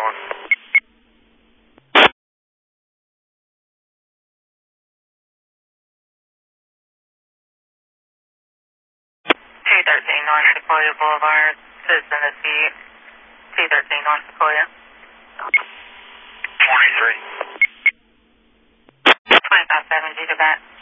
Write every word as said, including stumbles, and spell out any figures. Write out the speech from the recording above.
one. two thirteen North Sequoia Boulevard, vicinity two thirteen North Sequoia. twenty-three. twenty-five seven, Judah back.